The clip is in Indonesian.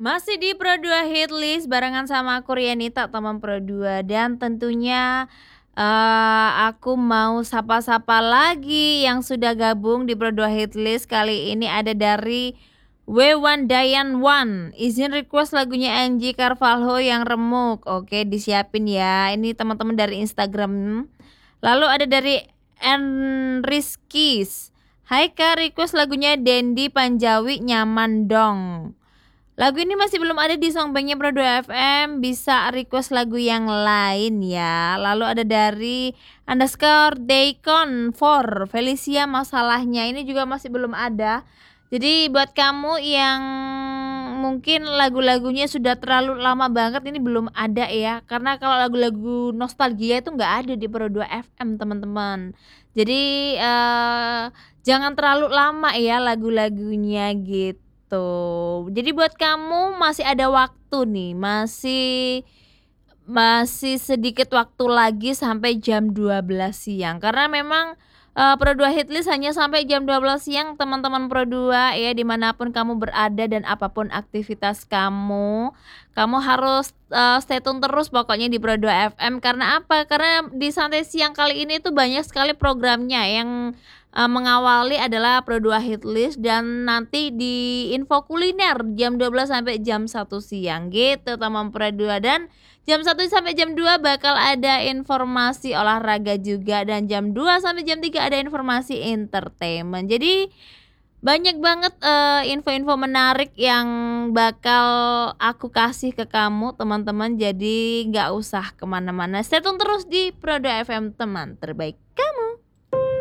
Masih di Pro 2 Hitlist barengan sama aku Rianita teman Pro 2 dan tentunya, aku mau sapa-sapa lagi yang sudah gabung di Pro 2 Hitlist. Kali ini ada dari W1 Dayan One, izin request lagunya Angie Carvalho yang Remuk. Oke, disiapin ya, ini teman-teman dari Instagram. Lalu ada dari Enriskis, "Hai Kak, request lagunya Dendi Panjawi Nyaman Dong." Lagu ini masih belum ada di songbanknya Pro 2 FM, bisa request lagu yang lain ya. Lalu ada dari _Daykon4, Felicia Masalahnya, ini juga masih belum ada. Jadi buat kamu yang mungkin lagu-lagunya sudah terlalu lama banget ini belum ada ya, karena kalau lagu-lagu nostalgia itu nggak ada di Pro 2 FM teman-teman. Jadi, jangan terlalu lama ya lagu-lagunya gitu. Jadi buat kamu masih ada waktu nih, masih sedikit waktu lagi sampai jam 12 siang karena memang, Pro 2 Hitlist hanya sampai jam 12 siang teman-teman Pro 2 ya, dimanapun kamu berada dan apapun aktivitas kamu harus, stay tune terus pokoknya di Pro 2 FM karena apa? Karena di santai siang kali ini tuh banyak sekali programnya yang, mengawali adalah Pro 2 Hitlist dan nanti di info kuliner jam 12 sampai jam 1 siang gitu teman Pro 2 dan jam 1 sampai jam 2 bakal ada informasi olahraga juga dan jam 2 sampai jam 3 ada informasi entertainment. Jadi banyak banget, info-info menarik yang bakal aku kasih ke kamu teman-teman, jadi nggak usah kemana-mana, stay tune terus di Pro 2 FM teman terbaik kamu.